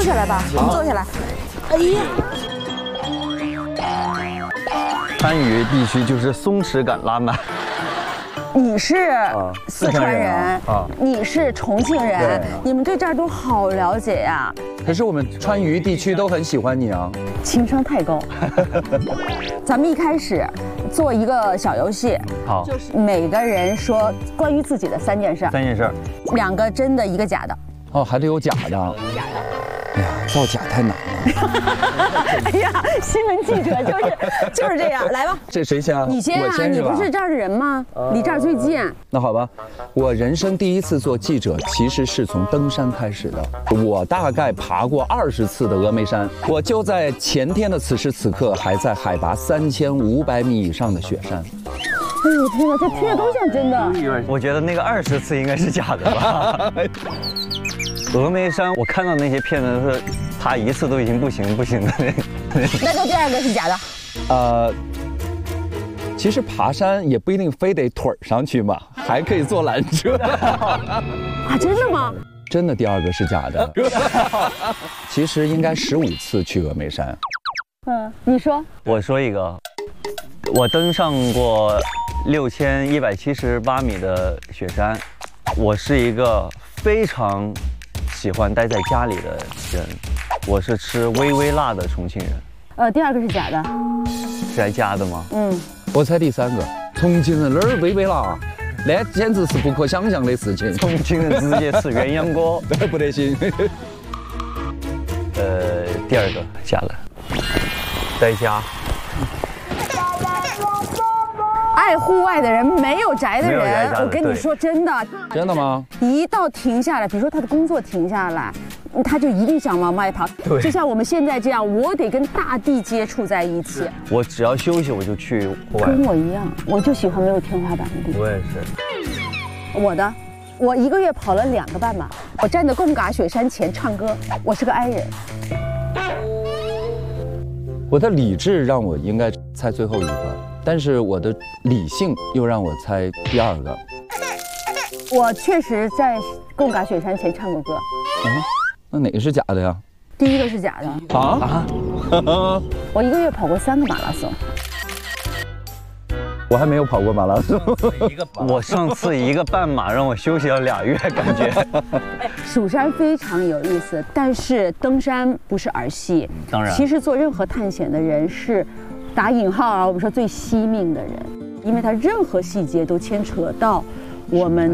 下来吧，你坐下来。哎呀， 川渝地区就是松弛感拉满。 你是四川人啊， 你是重庆人， 对你们对这儿都好了解呀。 可是我们川渝地区都很喜欢你啊。 情商太高。咱们一开始做一个小游戏， 好， 就是每个人说关于自己的3件事， 3件事， 2个真的，1个假的。 哦，还得有假的。 假的。 哎呀，造假太难了。 哎呀，新闻记者就是这样，来吧。 这谁先啊？ 你先啊，你不是这儿的人吗？离这儿最近。 那好吧，我人生第一次做记者，其实是从登山开始的。我大概爬过20次的峨眉山，我就在前天的此时此刻，还在海拔3500米以上的雪山。 哎呦天哪，这听着都像真的。 我觉得那个20次应该是假的吧。峨眉山，我看到那些片子是爬1次都已经不行的那就第2个是假的。 其实爬山也不一定非得腿儿上去嘛，还可以坐缆车。 啊，真的吗？ 真的，第2个是假的。其实应该15次去峨眉山。 你说。 我说一个，我登上过6178米的雪山。我是一个非常喜欢待在家里的人，我是吃微微辣的重庆人。 第2个是假的。 是还假的吗？ 我猜第3个，重庆人哪儿微微辣，那简直是不可想象的事情。 重庆人直接吃鸳鸯锅， 那不得行。 第2个假的，在家。 爱户外的人没有宅的没有宅人， 家的我跟你说真的， 真的吗？ 一到停下来，比如说他的工作停下来，他就一定想往外跑。 对， 就像我们现在这样，我得跟大地接触在一起。 我只要休息，我就去户外。 跟我一样，我就喜欢没有天花板的地方。 我也是。 我1个月跑了2个半马，我站在贡嘎雪山前唱歌，我是个 I 人。 我的理智让我应该猜最后1个，但是我的理性又让我猜第2个。 我确实在贡嘎雪山前唱过歌。 那哪个是假的呀？ 第1个是假的。我1个月跑过3个马拉松。 我还没有跑过马拉松。 我上次1个半马让我休息了2月，感觉。 蜀山非常有意思，但是登山不是儿戏。 当然， 其实做任何探险的人是打引号啊，我们说最惜命的人，因为他任何细节都牵扯到我们